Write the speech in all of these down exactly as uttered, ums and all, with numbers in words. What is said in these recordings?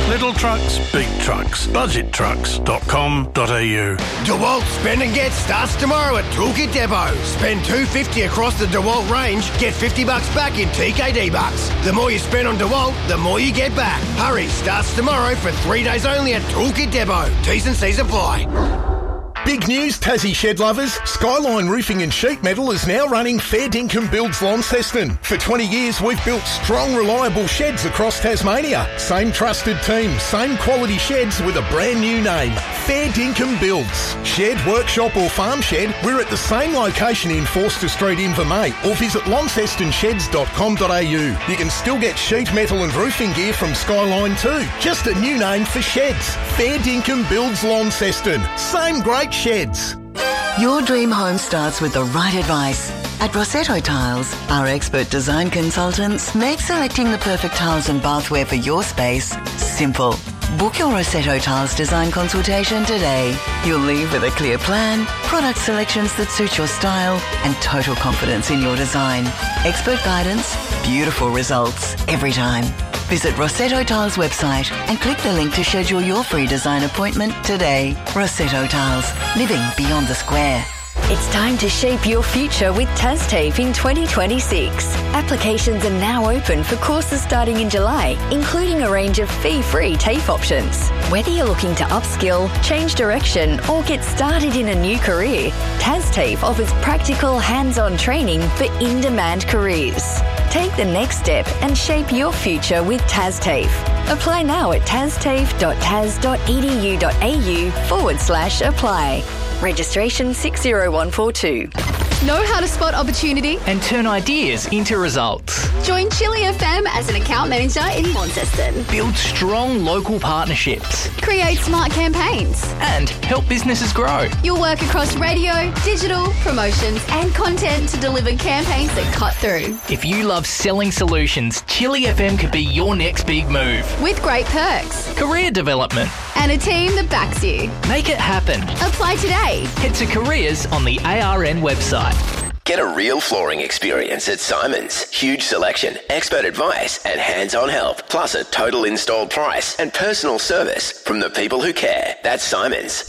Little trucks, big trucks. budget trucks dot com dot a u. DeWalt Spend and Get starts tomorrow at Toolkit Depot. Spend two hundred fifty dollars across the DeWalt range, get fifty bucks back in T K D bucks. The more you spend on DeWalt, the more you get back. Hurry, starts tomorrow for three days only at Toolkit Depot. T's and C's apply. Big news, Tassie shed lovers. Skyline Roofing and Sheet Metal is now running Fair Dinkum Builds Launceston. For twenty years, we've built strong, reliable sheds across Tasmania. Same trusted team, same quality sheds with a brand new name. Fair Dinkum Builds. Shed, workshop or farm shed, we're at the same location in Forster Street, Invermay, or visit launceston sheds dot com dot a u. You can still get sheet metal and roofing gear from Skyline too. Just a new name for sheds. Fair Dinkum Builds Launceston. Same great sheds. Your dream home starts with the right advice. At Rossetto Tiles, our expert design consultants make selecting the perfect tiles and bathware for your space simple. Book your Rossetto Tiles design consultation today. You'll leave with a clear plan, product selections that suit your style, and total confidence in your design. Expert guidance, beautiful results every time. Visit Rossetto Tiles website and click the link to schedule your free design appointment today. Rossetto Tiles, living beyond the square. It's time to shape your future with TASTAFE in twenty twenty-six. Applications are now open for courses starting in July, including a range of fee-free TAFE options. Whether you're looking to upskill, change direction, or get started in a new career, TASTAFE offers practical, hands-on training for in-demand careers. Take the next step and shape your future with TASTAFE. Apply now at tastafe dot tas dot e d u dot a u forward slash apply. Registration six zero one four two. Know how to spot opportunity and turn ideas into results. Join Chili F M as an account manager in Launceston. Build strong local partnerships. Create smart campaigns. And help businesses grow. You'll work across radio, digital, promotions and content to deliver campaigns that cut through. If you love selling solutions, Chili F M could be your next big move. With great perks. Career development. And a team that backs you. Make it happen. Apply today. Head to careers on the A R N website. Get a real flooring experience at Simon's. Huge selection, expert advice and hands-on help. Plus a total install price and personal service from the people who care. That's Simon's.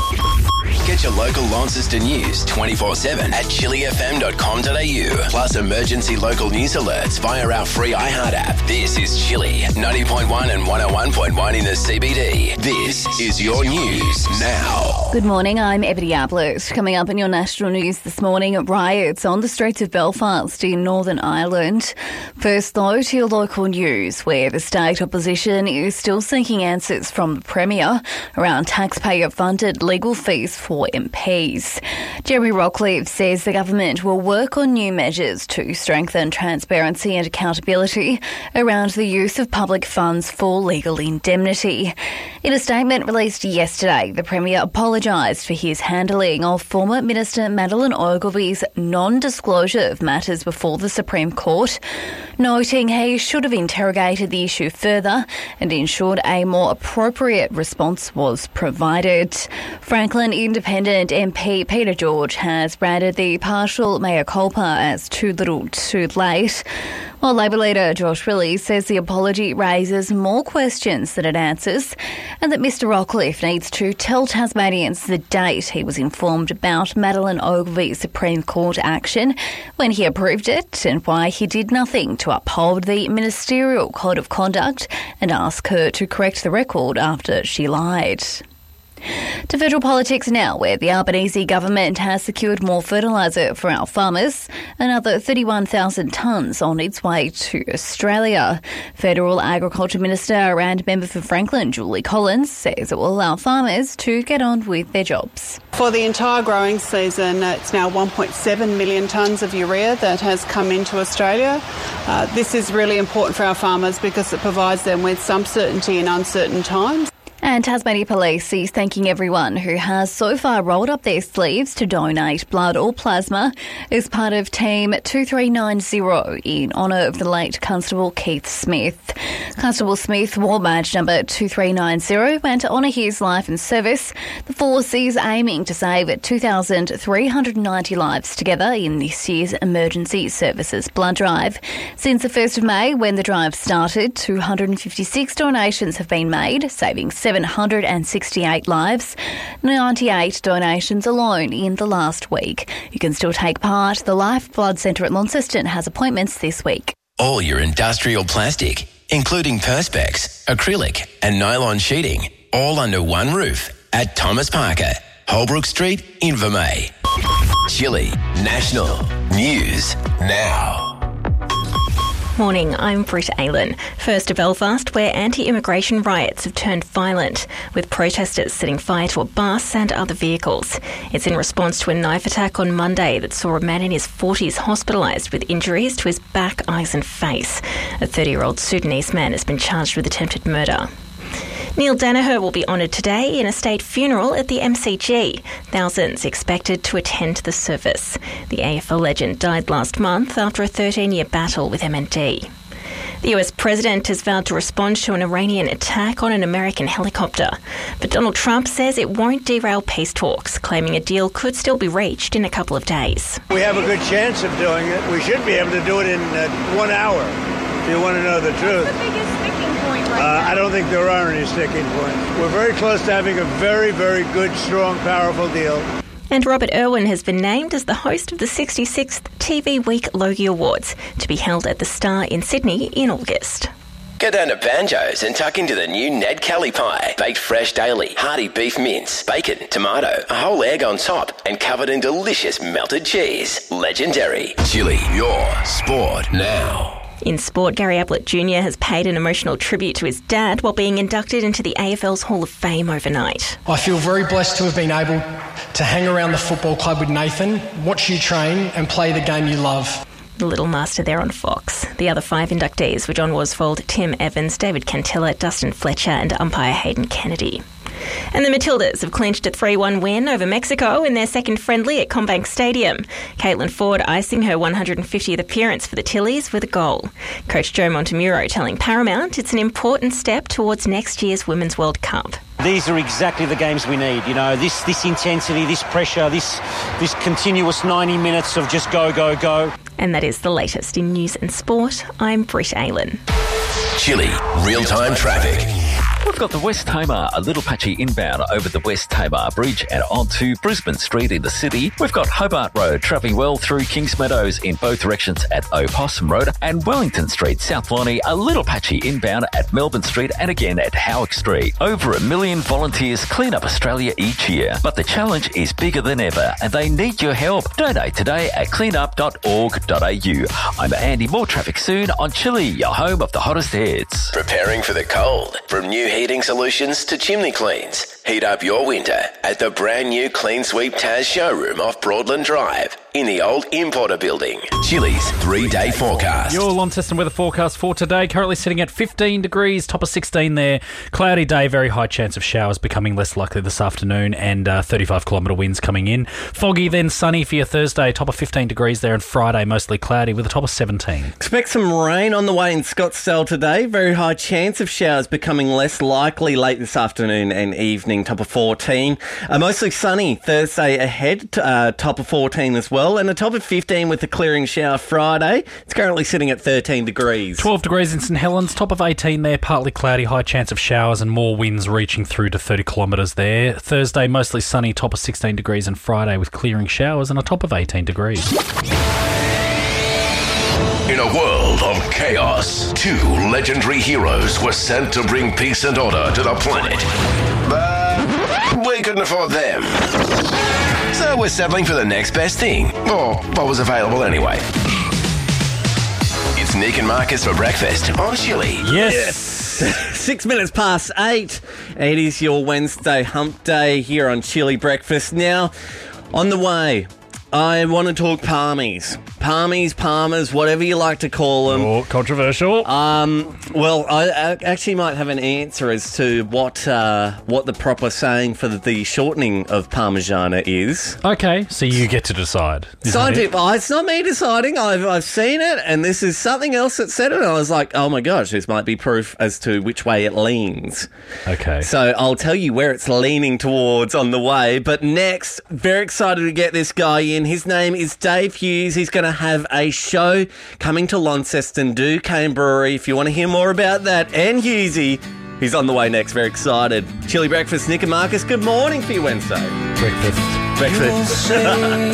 Get your local Launceston news twenty-four seven at chili f m dot com dot a u. Plus emergency local news alerts via our free iHeart app. This is Chili, ninety point one and one oh one point one in the C B D. This is your news now. Good morning, I'm Ebony Ablett. Coming up in your national news this morning, riots on the streets of Belfast in Northern Ireland. First though, to your local news, where the state opposition is still seeking answers from the Premier around taxpayer-funded legal fees for M Ps. Jeremy Rockliff says the government will work on new measures to strengthen transparency and accountability around the use of public funds for legal indemnity. In a statement released yesterday, the Premier apologised for his handling of former Minister Madeleine Ogilvy's non-disclosure of matters before the Supreme Court, noting he should have interrogated the issue further and ensured a more appropriate response was provided. Franklin Independent M P Peter George has branded the partial mea culpa as too little too late, while Labor leader Josh Riley says the apology raises more questions than it answers and that Mr Rockliff needs to tell Tasmanians the date he was informed about Madeleine Ogilvy's Supreme Court action when he approved it and why he did nothing to uphold the ministerial code of conduct and ask her to correct the record after she lied. To federal politics now, where the Albanese government has secured more fertiliser for our farmers, another thirty-one thousand tonnes on its way to Australia. Federal Agriculture Minister and member for Franklin, Julie Collins, says it will allow farmers to get on with their jobs. For the entire growing season, it's now one point seven million tonnes of urea that has come into Australia. Uh, this is really important for our farmers because it provides them with some certainty in uncertain times. And Tasmania Police is thanking everyone who has so far rolled up their sleeves to donate blood or plasma as part of Team two three nine zero in honour of the late Constable Keith Smith. Constable Smith wore badge number two three nine zero, and to honour his life and service, the force is aiming to save two thousand three hundred ninety lives together in this year's Emergency Services Blood Drive. Since the first of May, when the drive started, two hundred fifty-six donations have been made, saving seven hundred sixty-eight lives, ninety-eight donations alone in the last week. You can still take part. The Life Blood Centre at Launceston has appointments this week. All your industrial plastic, including Perspex, acrylic and nylon sheeting, all under one roof at Thomas Parker, Holbrook Street, Invermay. Chili National News Now. Morning, I'm Britt Aylen. First to Belfast, where anti-immigration riots have turned violent, with protesters setting fire to a bus and other vehicles. It's in response to a knife attack on Monday that saw a man in his forties hospitalised with injuries to his back, eyes and face. A thirty-year-old Sudanese man has been charged with attempted murder. Neil Danaher will be honoured today in a state funeral at the M C G. Thousands expected to attend the service. The A F L legend died last month after a thirteen-year battle with M N D. The U S president has vowed to respond to an Iranian attack on an American helicopter. But Donald Trump says it won't derail peace talks, claiming a deal could still be reached in a couple of days. We have a good chance of doing it. We should be able to do it in uh, one hour, if you want to know the truth. What's the biggest sticking point right Uh, now? I don't think there are any sticking points. We're very close to having a very, very good, strong, powerful deal. And Robert Irwin has been named as the host of the sixty-sixth T V Week Logie Awards, to be held at the Star in Sydney in August. Go down to Banjo's and tuck into the new Ned Kelly pie. Baked fresh daily, hearty beef mince, bacon, tomato, a whole egg on top, and covered in delicious melted cheese. Legendary. Chili, your sport now. In sport, Gary Ablett Junior has paid an emotional tribute to his dad while being inducted into the A F L's Hall of Fame overnight. I feel very blessed to have been able to hang around the football club with Nathan, watch you train and play the game you love. The Little Master there on Fox. The other five inductees were John Worsfold, Tim Evans, David Cantilla, Dustin Fletcher and umpire Hayden Kennedy. And the Matildas have clinched a three one win over Mexico in their second friendly at Combank Stadium. Caitlin Ford icing her one hundred fiftieth appearance for the Tillies with a goal. Coach Joe Montemuro telling Paramount it's an important step towards next year's Women's World Cup. These are exactly the games we need, you know, this this intensity, this pressure, this this continuous ninety minutes of just go, go, go. And that is the latest in news and sport. I'm Britt Aylen. Chili, real-time traffic. We've got the West Tamar, a little patchy inbound over the West Tamar Bridge and onto Brisbane Street in the city. We've got Hobart Road travelling well through Kings Meadows in both directions at Opossum Road, and Wellington Street, South Lonnie, a little patchy inbound at Melbourne Street and again at Howick Street. Over a million volunteers clean up Australia each year, but the challenge is bigger than ever and they need your help. Donate today at clean up dot org dot a u. I'm Andy. More traffic soon on Chili, your home of the hottest hits. Preparing for the cold. From new heating solutions to chimney cleans. Heat up your winter at the brand new Clean Sweep Taz showroom off Broadland Drive in the old Importer building. Chili's three-day forecast. Your Launceston weather forecast for today, currently sitting at fifteen degrees, top of sixteen there. Cloudy day, very high chance of showers, becoming less likely this afternoon, and uh, thirty-five kilometre winds coming in. Foggy, then sunny for your Thursday, top of fifteen degrees there, and Friday mostly cloudy with a top of seventeen. Expect some rain on the way in Scottsdale today. Very high chance of showers, becoming less likely late this afternoon and evening, top of fourteen. Uh, mostly sunny Thursday ahead, uh, top of fourteen as well. And a top of fifteen with a clearing shower Friday. It's currently sitting at thirteen degrees. twelve degrees in St Helens, top of eighteen there, partly cloudy, high chance of showers and more winds reaching through to thirty kilometres there. Thursday mostly sunny, top of sixteen degrees, and Friday with clearing showers and a top of eighteen degrees. In a world of chaos, two legendary heroes were sent to bring peace and order to the planet. But we couldn't afford them. So we're settling for the next best thing, or what was available anyway. It's Nick and Marcus for breakfast on Chili. Yes. yes. Six minutes past eight. It is your Wednesday hump day here on Chili Breakfast. Now, on the way, I want to talk palmies. Palmies, Palmers, whatever you like to call them. Oh, controversial. Um, well, I, I actually might have an answer as to what uh, what the proper saying for the, the shortening of Parmigiana is. Okay, so you get to decide. Is that Scientific. it? Oh, it's not me deciding. I've, I've seen it, and this is something else that said it, and I was like, oh my gosh, this might be proof as to which way it leans. Okay. So I'll tell you where it's leaning towards on the way. But next, very excited to get this guy in. His name is Dave Hughes. He's going to have a show coming to Launceston Duquesne Brewery. If you want to hear more about that, and Hughesy, he's on the way next. Very excited. Chili Breakfast, Nick and Marcus, good morning for your Wednesday. Breakfast. Breakfast.